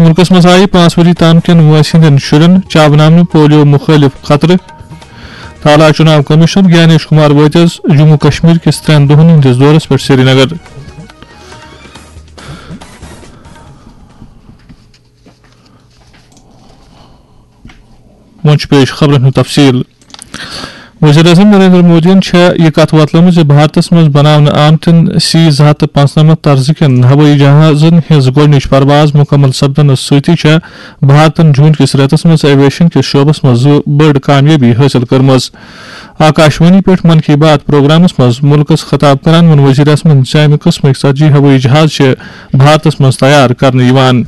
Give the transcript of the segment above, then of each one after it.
Milks مز آئی 5 ؤری تام کن وٲنٛسہِ ہٕنٛدٮ۪ن شُرٮ۪ن چاونامنہٕ پولیو مخٲلف خطرٕ اعلیٰ چُناو کٔمِشنر گیانیش کُمار وٲتۍ آز جموں کشمیر کِس 3 دۄہن ہٕنٛدِس دورس پٮ۪ٹھ سری نگر. وۄنۍ چھُ پیش خبرن ہُنٛد تفصیل. وزیر اعظم نریندر مودیَن چھےٚ یہِ کتھ وۄتلٲمٕژ زِ بھارتس منٛز بناونہٕ آمتٮ۪ن C-295 طرزٕ کٮ۪ن ہوٲیی جہازن ہٕنٛز گۄڈنِچ پرواز مُکمل سپدنس سۭتی چھےٚ بھارتن جوٗن کِس رٮ۪تس منٛز ایویشن کِس شعبس منٛز 2 بٔڑ کامیٲبی حٲصِل کٔرمٕژ. آکاشوانی پٮ۪ٹھ من کی بات پروگرامس منٛز مُلکس خطاب کران ووٚن وزیر اعظمن زِ امہِ قٕسمٕکۍ 40 ہوٲیی جہاز چھِ بھارتس منٛز تیار کرنہٕ یِوان.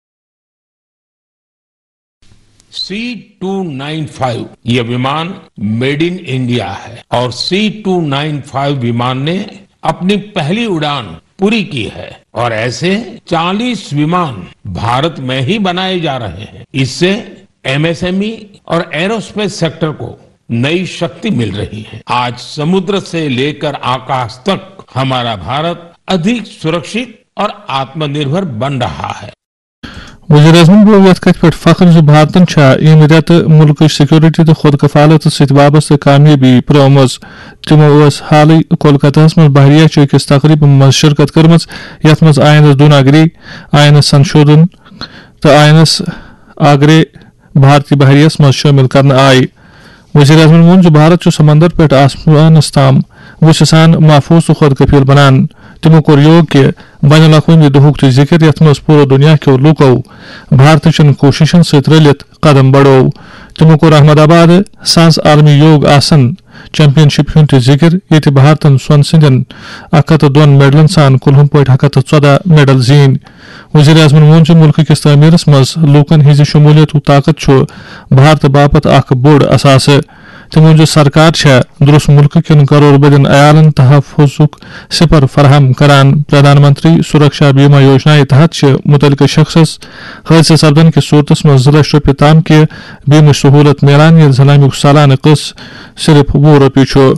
C-295 یہ विमान मेड इन इंडिया है और C-295 विमान ने अपनी पहली उड़ान पूरी की है और ऐसे 40 विमान भारत में ही बनाए जा रहे हैं. इससे MSME और एरोस्पेस सेक्टर को नई शक्ति मिल रही है. आज समुद्र से लेकर आकाश तक हमारा भारत अधिक सुरक्षित और आत्मनिर्भर बन रहा है. وزیر اعظمن گوٚو یتھ کتھِ پٮ۪ٹھ فخر زِ بھارتن چھےٚ ییٚمہِ رٮ۪تہٕ مُلکٕچ سیکورٹی تہٕ خود کفالتہٕ سۭتۍ وابستہٕ کامیٲبی پرٛٲومٕژ. تِمو ٲس حالٕے کولکتہس منٛز بحریہ چہِ أکِس تقریٖبس منٛز شرکت کٔرمٕژ یتھ منٛز آئینس دوناگری، آئینس سنشودھن تہٕ آئینس آگرے بھارتی بحریہس منٛز شٲمِل کرنہٕ آیہِ. وزیر اعظمن ووٚن زِ بھارت چھُ سمندر پٮ۪ٹھ آسمانس تام وُچھِ سان محفوظ تہٕ خود کفیل بنان. تِمو کوٚر یوگ کہِ بین الاقوٲمی دۄہُک تہِ ذِکر یتھ منٛز پوٗرٕ دُنیا کیو لوٗکو بھارتٕچن کوٗششن سۭتۍ رٔلِتھ قدم بڑوو. تِمو کوٚر احمد آباد ساز عالمی یوگ آسن چیمپین شِپ ہُنٛد تہِ ذِکر ییٚتہِ بھارتن سۄنہٕ سٕنٛدٮ۪ن 102 میڈلن سان کُلہُم پٲٹھۍ 114 میڈل زیٖنۍ. وزیر اعظمن ووٚن زِ مُلکہٕ کِس تعمیٖرس منٛز لوٗکن ہٕنٛزِ شموٗلیتُک طاقت چھُ بھارتہٕ باپتھ اکھ بوٚڑ اثاثہٕ. تِمو ووٚن زِ سرکار چھےٚ دُرُس مُلکہٕ کٮ۪ن کرور بدٮ۪ن عیالن تحفظُک سِپر فراہم کران. پردھان منتری سُرکشا بیما یوجنا تحت چھِ مُتعلقہٕ شخصس حٲدثہٕ سپدن کِس صوٗرتس منٛز 2 لچھ رۄپیہِ تام کہِ بیمٕچ سہوٗلت میلان ییٚلہِ زن امیُک سالانہٕ قٕسط صرف 20 رۄپیہِ چھُ.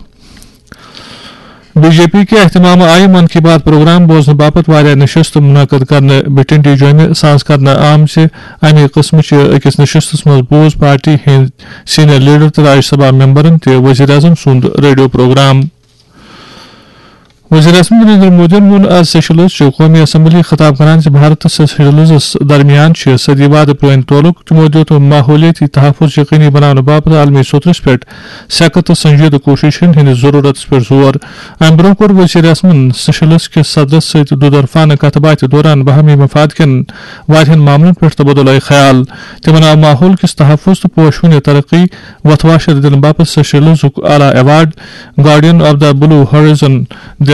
بی جے پی کہِ اہتمامہٕ آیہِ من کی بات پروگرام بوزنہٕ باپتھ واریاہ نشستہٕ مُنعقد کرنہٕ. بٹھنڈی جومہِ ساز کرنہٕ آمژِ امہِ قٕسمٕچہِ أکِس نشستس منٛز بوز پارٹی ہٕنٛدۍ سیٖنیر لیڈر تہٕ راجیہ سبھا ممبرن تہِ وزیر اعظم سُنٛد ریڈیو پروگرام. وزیر اعظم نریندر مودیَن ووٚن آز سیشلز چہِ قومی اسمبلی خطاب کران زِ بھارت تہٕ سیشلزس درمیان چھِ صدی وادٕ پرٛٲنۍ تعلق. تِمو دِیُت ماحولیٲتی تحفظ یقینی بناونہٕ باپتھ عالمی سطرس پٮ۪ٹھ سیٚکہٕ تہٕ سنجیدٕ کوٗششن ہٕنٛدِس ضروٗرتس پٮ۪ٹھ زور. امہِ برٛونٛہہ کوٚر وزیر اعظمن سیشلز کِس صدرس سۭتۍ دُدرفانہٕ کتھٕ باتھِ دوران باہمی مفاد کٮ۪ن واریاہن معاملن پٮ۪ٹھ تبادلہ خیال. تِمن آو ماحول کِس تحفظ تہٕ پوشوٕنہِ ترقی وتھ واشر دِنہٕ باپتھ سیشلزُک اعلیٰ award guardian of the blue ہارائزن دِنہٕ.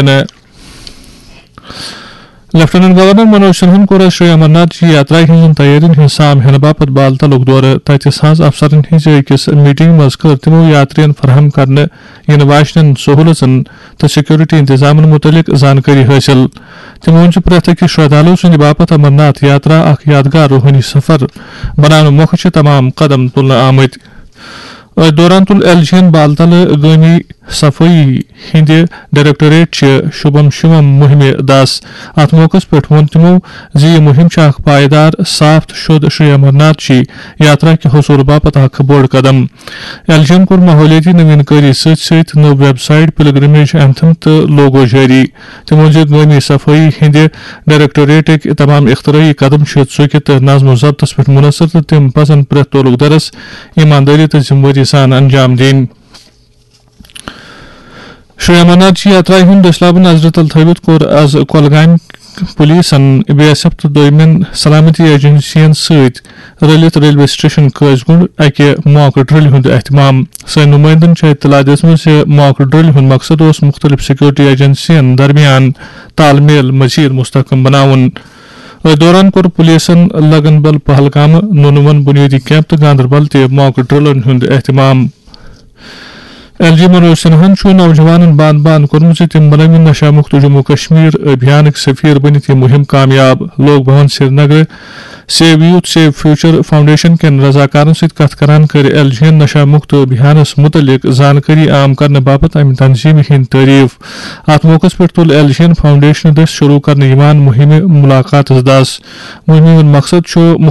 لیفٹیننٹ گورنر منوج سنہن کوٚر شری امرناتھ جی یاترا ہٕنٛزن تیٲرین ہٕنٛز سام ہینہٕ باپتھ بال تلُک دورٕ. تتہِ ساز افسرن ہٕنٛزِ أکِس میٹنگہِ منٛز کٔر تِمو یاترین فراہم کرنہٕ یِنہٕ واجنٮ۪ن سہوٗلژن تہٕ سیکورٹی انتظامن مُتعلق زانکٲری حٲصِل. تِمو ووٚن زِ پرٛٮ۪تھ أکِس شردالو سٕنٛدِ باپتھ امرناتھ یاترا اکھ یادگار روحٲنی سفر بناونہٕ مۄکھٕ چھِ تمام قدم تُلنہٕ آمٕتۍ. أتھۍ دوران تُل ایل جی یَن بالتلہٕ گٲمی صفٲیی ہٕنٛدِ ڈائریکٹوریٹ چہِ شُبھم شِوم مُہِمہِ دَس. اتھ موقعس پٮ۪ٹھ ووٚن تِمو زِ یہِ مُہِم چھِ اکھ پائیدار صاف تہٕ شوٚد شری امرناتھ جی یاترا کہِ حصوٗل باپتھ اکھ بوٚڑ قدم. ایل جی یَن کوٚر ماحولیٲتی نویٖن کٲری سۭتۍ سۭتۍ نٔو ویب سائٹ پلگرمیج اینتھم تہٕ لوگو جٲری. تِمو ووٚن زِ گٲمی صفٲیی ہٕنٛدِ ڈائریکٹوریٹٕکۍ تمام اختراعی قدم چھِ ژوٚکہِ تہٕ نظم و ضبطس پٮ۪ٹھ مُنحصر تہٕ تِم پزن پرٛٮ۪تھ تعلق دارس ایماندٲری تہٕ ذمہٕ وٲری سان انجام دِنۍ. شری امرناتھ جی یاترا ہُنٛد دٔسلابہٕ نظرِ تل تھٲوِتھ کوٚر آز کۄلگامہِ پُلیٖسن بی ایس ایف تہٕ دوٚیمٮ۪ن سلامتی ایجنسین سۭتۍ رٔلِتھ ریلوے سٹیشن قٲضگُنڈ اکہِ موک ڈرٛل ہُنٛد اہتمام. سٲنۍ نُمٲیندن چھےٚ اطلاع دِژمٕژ زِ موک ڈرٛل ہُنٛد مقصد اوس مُختٔلِف سیکورٹی ایجنسین درمیان تال میل مزید مستحکم بناوُن. أتھۍ دوران کوٚر پُلیٖسن لگن بل پہلگامہٕ، نونوَن بُنیٲدی کیمپ تہٕ گاندربل تہِ موک ڈرٛلن ہُنٛد اہتمام. ایل جی منوج سنہن چھُ نوجوانن بان کوٚرمُت زِ تِم بنٲوِن نشہ مُکت جموں کشمیر ابھیانٕکۍ سفیر بٔنِتھ یہِ مُہِم کامیاب. لوک بھون سری نگر سیو یوٗتھ سیو فیوٗچر فاؤنڈیشن کٮ۪ن رضاکارن سۭتۍ کتھ کران کٔر ایل جی یَن نشہ مُکت ابھیانس مُتعلق زانکٲری عام کرنہٕ باپتھ امہِ تنظیٖمہِ ہٕنٛدۍ تعریٖف. اتھ موقعس پٮ۪ٹھ تُل ایل جی یَن فاؤنڈیشنہٕ دٔسۍ شروٗع کرنہٕ یِوان مُہِمہِ مُلاقاتس دس. مُہِمہِ ہُنٛد مقصد چھُ